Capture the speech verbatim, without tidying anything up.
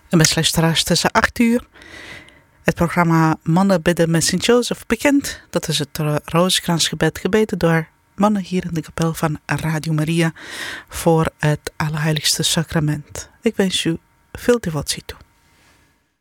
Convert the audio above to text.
En beste luisteraars, tussen acht uur het programma Mannen bidden met Sint-Jozef bekend. Dat is het uh, Rozenkransgebed gebeden door mannen hier in de kapel van Radio Maria voor het Allerheiligste Sacrament. Ik wens u veel devotie toe.